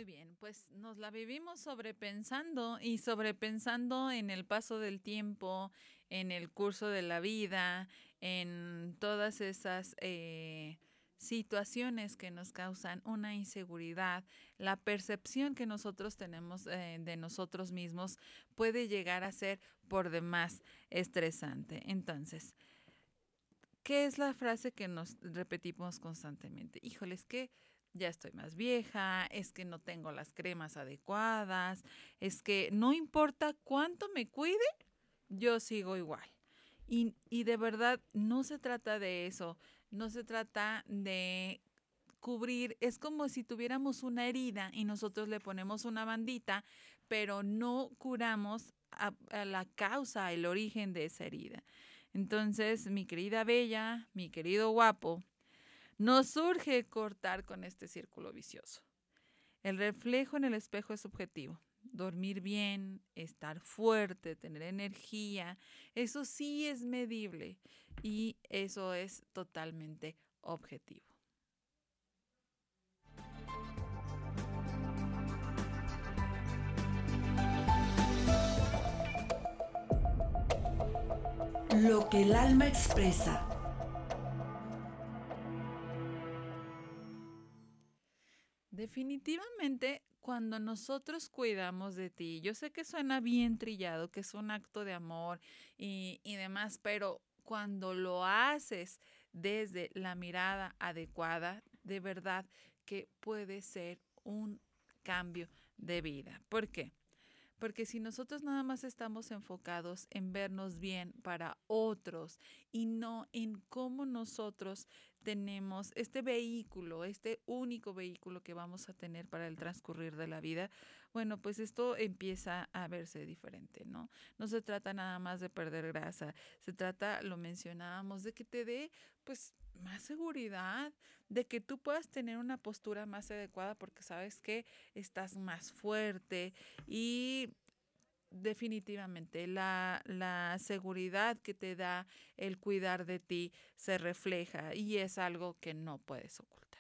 Muy bien, pues nos la vivimos sobrepensando y sobrepensando en el paso del tiempo, en el curso de la vida, en todas esas situaciones que nos causan una inseguridad. La percepción que nosotros tenemos de nosotros mismos puede llegar a ser por demás estresante. Entonces, ¿qué es la frase que nos repetimos constantemente? Híjole, es que ya estoy más vieja, es que no tengo las cremas adecuadas, es que no importa cuánto me cuide, yo sigo igual. Y de verdad no se trata de eso, no se trata de cubrir, es como si tuviéramos una herida y nosotros le ponemos una bandita, pero no curamos a la causa, el origen de esa herida. Entonces, mi querida Bella, mi querido guapo, nos surge cortar con este círculo vicioso. El reflejo en el espejo es subjetivo. Dormir bien, estar fuerte, tener energía, eso sí es medible y eso es totalmente objetivo. Lo que el alma expresa. Definitivamente, cuando nosotros cuidamos de ti, yo sé que suena bien trillado, que es un acto de amor y demás, pero cuando lo haces desde la mirada adecuada, de verdad que puede ser un cambio de vida. ¿Por qué? Porque si nosotros nada más estamos enfocados en vernos bien para otros y no en cómo nosotros tenemos este vehículo, este único vehículo que vamos a tener para el transcurrir de la vida, bueno, pues esto empieza a verse diferente, ¿no? No se trata nada más de perder grasa, se trata, lo mencionábamos, de que te dé pues más seguridad, de que tú puedas tener una postura más adecuada porque sabes que estás más fuerte y definitivamente la seguridad que te da el cuidar de ti se refleja y es algo que no puedes ocultar.